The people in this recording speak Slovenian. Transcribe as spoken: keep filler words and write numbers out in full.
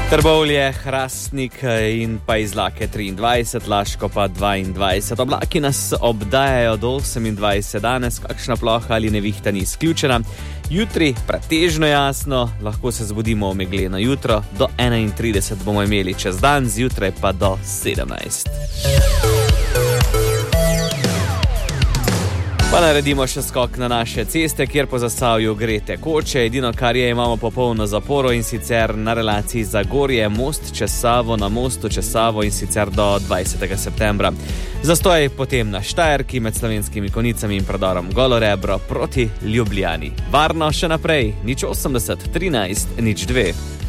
Trbovlje, Hrastnik in pa Izlake triindvajset, Laško pa dvaindvajset. Oblaki nas obdajajo do osemindvajset danes, kakšna ploha ali nevihta ni izključena. Jutri pretežno jasno, lahko se zbudimo v megleno jutro, do enaintrideset bomo imeli čez dan, zjutraj pa do sedemnajst. Pa naredimo še skok na naše ceste, kjer po Zasavju gre tekoče. Edino, kar je, imamo popolno zaporo in sicer na relaciji Zagorje, most čez Savo, na mostu čez Savo in sicer do dvajsetega septembra. Zastoj potem na Štajerki med Slovenskimi Konicami in predorom Golorebro proti Ljubljani. Varno še naprej, nič osemdeset, trinajst, nič dve.